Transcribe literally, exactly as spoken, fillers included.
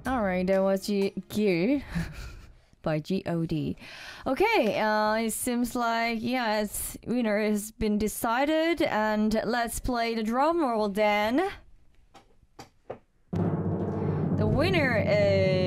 Alright, that was G- Gear by G O D. Okay, uh, it seems like, yeah, it's, winner has been decided, and let's play the drum roll then. The winner is